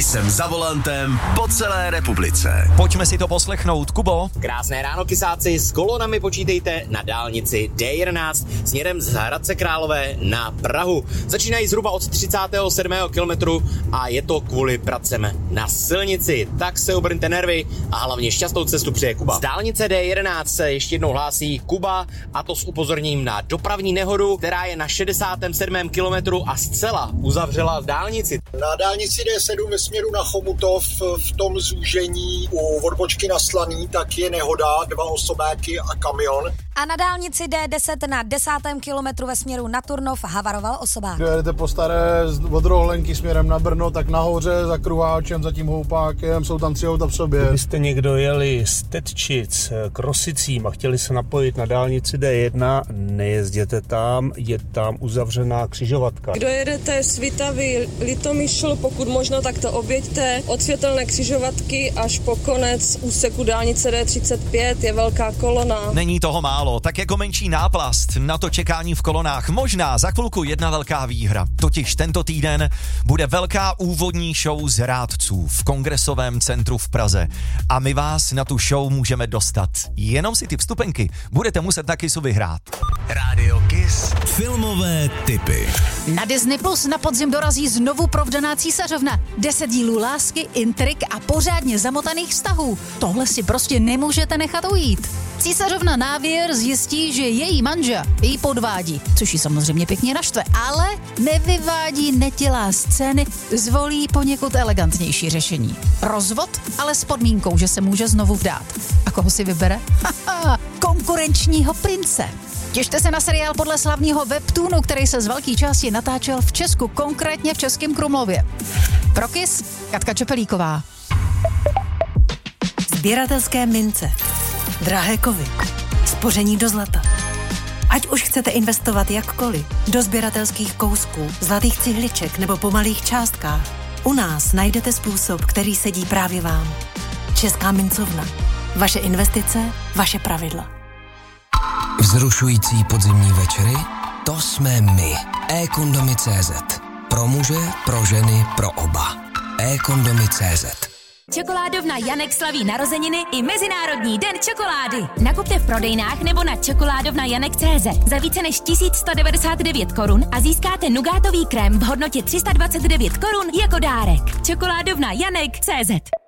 Jsem za volantem po celé republice. Pojďme si to poslechnout, Kubo. Krásné ráno, kysáci, s kolonami počítejte na dálnici D11 směrem z Hradce Králové na Prahu. Začínají zhruba od 37. kilometru a je to kvůli pracem na silnici. Tak se obrňte nervy a hlavně šťastnou cestu přeje Kuba. Z dálnice D11 se ještě jednou hlásí Kuba, a to s upozorněním na dopravní nehodu, která je na 67. kilometru a zcela uzavřela dálnici. Na dálnici D7 ve směru na Chomutov v tom zúžení u odbočky na Slaný tak je nehoda, 2 osobáky a kamion. A na dálnici D10 na 10. kilometru ve směru na Turnov havaroval osobák. Když jedete po staré od Rohlenky směrem na Brno, tak nahoře za Kruháčem, za tím Houpákem, jsou tam 3 auta v sobě. Kdybyste někdo jeli z Tetčic k Rosicím a chtěli se napojit na dálnici D1, nejezděte tam, je tam uzavřená křižovatka. Kdo jedete Svitavy, Litomyšl, pokud možno, tak to objeďte. Od světelné křižovatky až po konec úseku dálnice D35 je velká kolona. Není toho málo, tak jako menší náplast na to čekání v kolonách. Možná za chvilku jedna velká výhra. Totiž tento týden bude velká úvodní show z rádců v Kongresovém centru v Praze. A my vás na tu show můžeme dostat. Jenom si ty vstupenky budete muset na Kissu vyhrát. Rádio Kiss. Filmové tipy. Na Disney Plus na podzim dorazí znovu provdaná císařovna. 10 dílů lásky, intrik a pořádně zamotaných vztahů. Tohle si prostě nemůžete nechat ujít. Císařovna návěr zjistí, že její manžel jí podvádí, což ji samozřejmě pěkně naštve, ale nevyvádí, nedělá scény, zvolí poněkud elegantnější řešení. Rozvod, ale s podmínkou, že se může znovu vdát. A koho si vybere? Konkurenčního prince. Těšte se na seriál podle slavného webtoonu, který se z velké části natáčel v Česku, konkrétně v Českém Krumlově. Pro Kiss, Katka Čepelíková. Sběratelské mince, drahé kovy, spoření do zlata. Ať už chcete investovat jakkoliv, do sběratelských kousků, zlatých cihliček nebo po malých částkách, u nás najdete způsob, který sedí právě vám. Česká mincovna. Vaše investice, vaše pravidla. Vzrušující podzimní večery? To jsme my. eKondomy.cz. Pro muže, pro ženy, pro oba. eKondomy.cz. Čokoládovna Janek slaví narozeniny i Mezinárodní den čokolády. Nakupte v prodejnách nebo na čokoládovnajanek.cz za více než 1199 korun a získáte nugátový krém v hodnotě 329 korun jako dárek. Čokoládovna Janek.cz.